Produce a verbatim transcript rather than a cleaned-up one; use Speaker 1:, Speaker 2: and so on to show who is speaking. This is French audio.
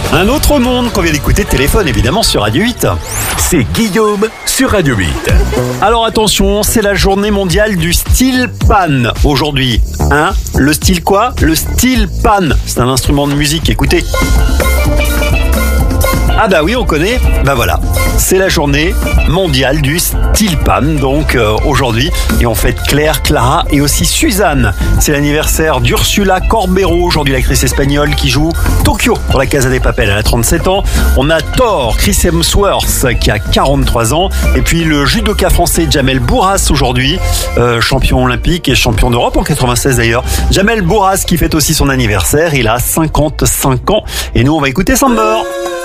Speaker 1: Un autre monde qu'on vient d'écouter de téléphone, évidemment, sur Radio huit.
Speaker 2: C'est Guillaume sur Radio huit.
Speaker 1: Alors attention, c'est la journée mondiale du steel pan aujourd'hui. Hein? Le style quoi? Le steel pan. C'est un instrument de musique, écoutez. Ah bah oui, on connaît. Bah voilà, c'est la journée mondiale du steel pan, donc euh, aujourd'hui. Et on fête Claire, Clara et aussi Suzanne. C'est l'anniversaire d'Ursula Corbero, aujourd'hui l'actrice espagnole qui joue Tokyo dans la Casa de Papel. Elle a trente-sept ans. On a Thor, Chris Hemsworth qui a quarante-trois ans. Et puis le judoka français Jamel Bourras aujourd'hui, euh, champion olympique et champion d'Europe en quatre-vingt-seize d'ailleurs. Jamel Bourras qui fête aussi son anniversaire. Il a cinquante-cinq ans. Et nous, on va écouter Sambor.